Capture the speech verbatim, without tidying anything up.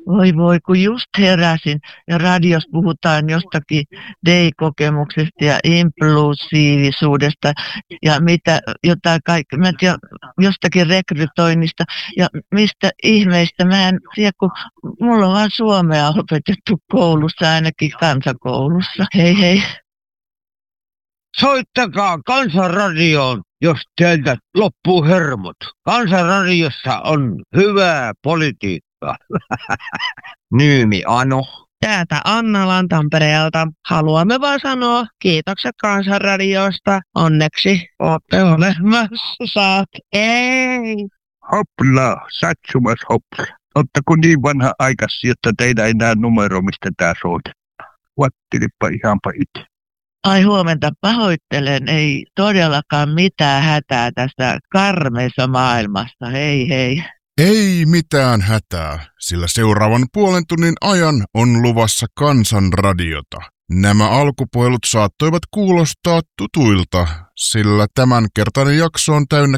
Voi voi, kun just heräsin ja radiossa puhutaan jostakin D I Y-kokemuksesta ja impulsiivisuudesta ja mitä jotain kaikkea, mä en tiedä, jostakin rekrytoinnista ja mistä ihmeistä. Mä en tiedä, kun mulla on vaan suomea opetettu koulussa, ainakin kansakoulussa. Hei hei. Soittakaa Kansanradioon, jos teiltä loppuu hermot. Kansanradiossa on hyvää politiikkaa. Nyymi Ano. Täältä Annalan Tampereelta. Haluamme vaan sanoa kiitokset Kansanradiosta. Onneksi olette olemassa. Saat. Ei. Hopla, satsumas hopla. Ottako niin vanha aikas, jotta teillä ei näe numero, mistä tää soitetaan? Vattilipa ihanpa itse. Ai huomenta, pahoittelen, ei todellakaan mitään hätää tästä karmeessa maailmassa, hei hei. Ei mitään hätää, sillä seuraavan puolen tunnin ajan on luvassa Kansanradiota. Nämä alkupuhelut saattoivat kuulostaa tutuilta, sillä tämänkertainen jakso on täynnä